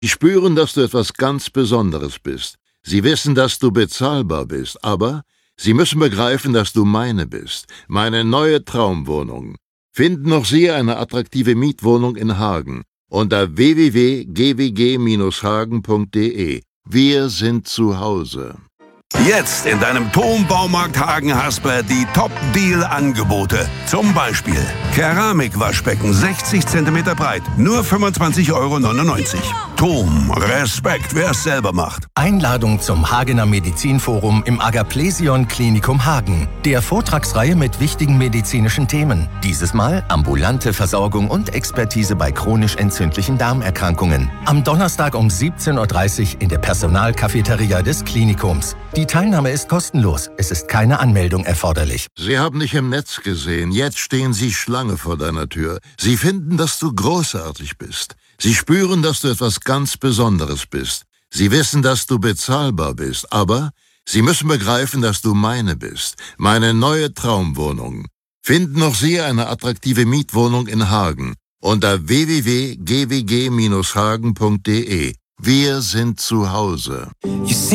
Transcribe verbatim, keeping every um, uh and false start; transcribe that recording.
Sie spüren, dass du etwas ganz Besonderes bist. Sie wissen, dass du bezahlbar bist, aber sie müssen begreifen, dass du meine bist. Meine neue Traumwohnung. Finden noch Sie eine attraktive Mietwohnung in Hagen unter w w w punkt g w g Bindestrich hagen punkt d e. Wir sind zu Hause. Jetzt in deinem Tom-Baumarkt Hagen-Hasper die Top-Deal-Angebote. Zum Beispiel Keramikwaschbecken sechzig Zentimeter breit, nur fünfundzwanzig Euro neunundneunzig. Tom, Respekt, wer es selber macht. Einladung zum Hagener Medizinforum im Agaplesion Klinikum Hagen. Der Vortragsreihe mit wichtigen medizinischen Themen. Dieses Mal ambulante Versorgung und Expertise bei chronisch entzündlichen Darmerkrankungen. Am Donnerstag um siebzehn Uhr dreißig in der Personalcafeteria des Klinikums. Die Teilnahme ist kostenlos. Es ist keine Anmeldung erforderlich. Sie haben dich im Netz gesehen. Jetzt stehen Sie Schlange vor deiner Tür. Sie finden, dass du großartig bist. Sie spüren, dass du etwas ganz Besonderes bist. Sie wissen, dass du bezahlbar bist, aber sie müssen begreifen, dass du meine bist. Meine neue Traumwohnung. Finden noch Sie eine attraktive Mietwohnung in Hagen unter w w w punkt g w g Bindestrich hagen punkt d e. Wir sind zu Hause.